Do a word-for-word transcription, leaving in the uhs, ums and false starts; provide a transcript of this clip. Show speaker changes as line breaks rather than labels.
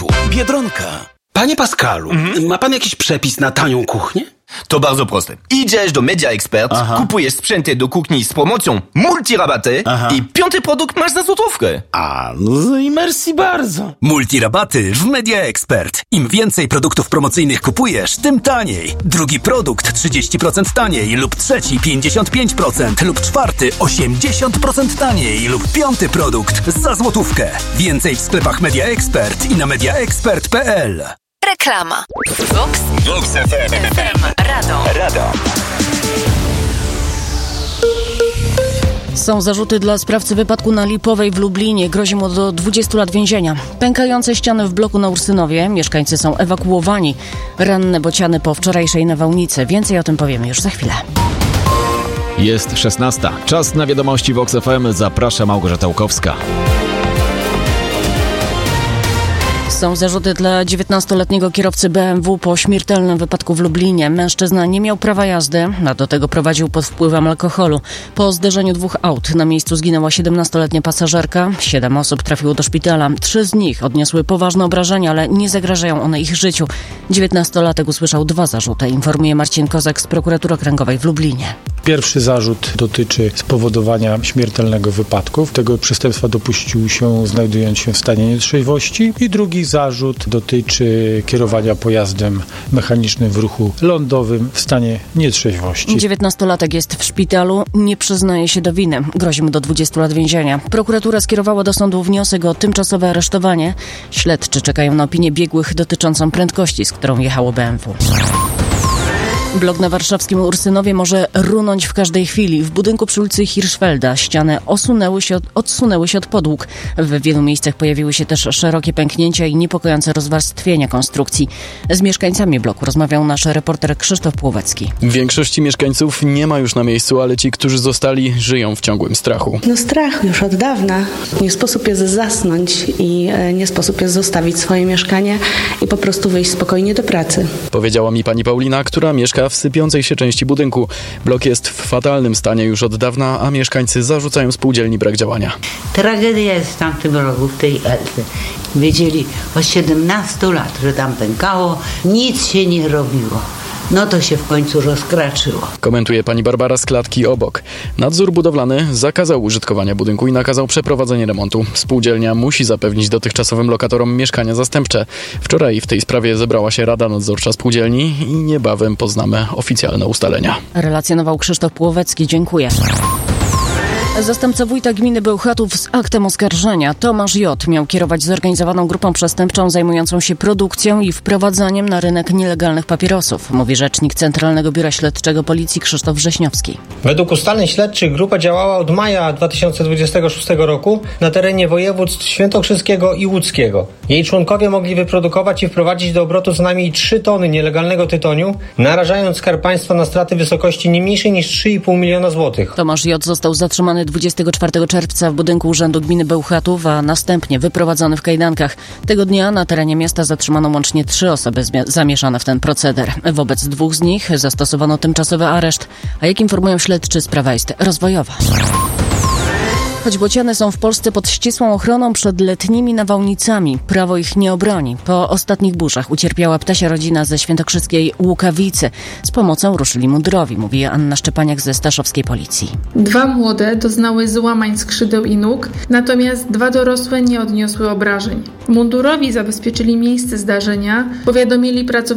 sklepu. Biedronka. Panie Pascalu,
Mhm.
ma pan jakiś przepis na tanią kuchnię?
To bardzo proste. Idziesz do Media Expert,
Aha.
kupujesz sprzęty do kuchni z promocją multirabaty
Aha.
i piąty produkt masz za złotówkę.
A, no i merci bardzo.
Multirabaty w Media Expert. Im więcej produktów promocyjnych kupujesz, tym taniej. Drugi produkt trzydzieści procent taniej lub trzeci pięćdziesiąt pięć procent lub czwarty osiemdziesiąt procent taniej lub piąty produkt za złotówkę. Więcej w sklepach Media Expert i na mediaexpert kropka p l.
Reklama. Vox
Vox F M.
F M. Rado.
Rada.
Są zarzuty dla sprawcy wypadku na Lipowej w Lublinie. Grozi mu do dwudziestu lat więzienia. Pękające ściany w bloku na Ursynowie. Mieszkańcy są ewakuowani. Ranne bociany po wczorajszej nawałnicy. Więcej o tym powiemy już za chwilę.
Jest szesnasta. Czas na wiadomości Vox F M. Zaprasza Małgorzata Łukowska.
Są zarzuty dla dziewiętnastoletniego kierowcy B M W po śmiertelnym wypadku w Lublinie. Mężczyzna nie miał prawa jazdy, a do tego prowadził pod wpływem alkoholu. Po zderzeniu dwóch aut na miejscu zginęła siedemnastoletnia pasażerka. Siedem osób trafiło do szpitala. Trzy z nich odniosły poważne obrażenia, ale nie zagrażają one ich życiu. dziewiętnastolatek usłyszał dwa zarzuty, informuje Marcin Kozak z Prokuratury Okręgowej w Lublinie.
Pierwszy zarzut dotyczy spowodowania śmiertelnego wypadku. Tego przestępstwa dopuścił się znajdując się w stanie nietrzeźwości. I drugi zarzut dotyczy kierowania pojazdem mechanicznym w ruchu lądowym w stanie nietrzeźwości.
dziewiętnastolatek jest w szpitalu, nie przyznaje się do winy. Grozi mu do dwudziestu lat więzienia. Prokuratura skierowała do sądu wniosek o tymczasowe aresztowanie. Śledczy czekają na opinię biegłych dotyczącą prędkości, z którą jechało B M W. Blok na warszawskim Ursynowie może runąć w każdej chwili. W budynku przy ulicy Hirschfelda ściany osunęły się od, odsunęły się od podłóg. W wielu miejscach pojawiły się też szerokie pęknięcia i niepokojące rozwarstwienia konstrukcji. Z mieszkańcami bloku rozmawiał nasz reporter Krzysztof Płowecki.
Większości mieszkańców nie ma już na miejscu, ale ci, którzy zostali, żyją w ciągłym strachu.
No strach już od dawna. Nie sposób jest zasnąć i nie sposób jest zostawić swoje mieszkanie i po prostu wyjść spokojnie do pracy.
Powiedziała mi pani Paulina, która mieszka w sypiącej się części budynku. Blok jest w fatalnym stanie już od dawna, a mieszkańcy zarzucają spółdzielni brak działania.
Tragedia jest w tamtym rogu, w tej Elce. Wiedzieli od siedemnastu lat, że tam pękało, nic się nie robiło. No to się w końcu rozkraczyło.
Komentuje pani Barbara z klatki obok. Nadzór budowlany zakazał użytkowania budynku i nakazał przeprowadzenie remontu. Spółdzielnia musi zapewnić dotychczasowym lokatorom mieszkania zastępcze. Wczoraj w tej sprawie zebrała się Rada Nadzorcza Spółdzielni i niebawem poznamy oficjalne ustalenia.
Relacjonował Krzysztof Płowecki. Dziękuję. Zastępca wójta gminy Bełchatów z aktem oskarżenia Tomasz J. miał kierować zorganizowaną grupą przestępczą zajmującą się produkcją i wprowadzaniem na rynek nielegalnych papierosów, mówi rzecznik Centralnego Biura Śledczego Policji Krzysztof Wrześniowski.
Według ustaleń śledczych grupa działała od maja dwa tysiące dwudziestego szóstego roku na terenie województw świętokrzyskiego i łódzkiego. Jej członkowie mogli wyprodukować i wprowadzić do obrotu co najmniej trzy tony nielegalnego tytoniu, narażając Skarb Państwa na straty w wysokości nie mniejszej niż trzy i pół miliona złotych.
Tomasz J. został zatrzymany dwudziestego czwartego czerwca w budynku Urzędu Gminy Bełchatów, a następnie wyprowadzony w kajdankach. Tego dnia na terenie miasta zatrzymano łącznie trzy osoby zmia- zamieszane w ten proceder. Wobec dwóch z nich zastosowano tymczasowy areszt, a jak informują śledczy, sprawa jest rozwojowa. Choć bociany są w Polsce pod ścisłą ochroną przed letnimi nawałnicami, prawo ich nie obroni. Po ostatnich burzach ucierpiała ptasia rodzina ze świętokrzyskiej Łukawicy. Z pomocą ruszyli mundurowi, mówi Anna Szczepaniak ze Staszowskiej Policji.
Dwa młode doznały złamań skrzydeł i nóg, natomiast dwa dorosłe nie odniosły obrażeń. Mundurowi zabezpieczyli miejsce zdarzenia, powiadomili pracowników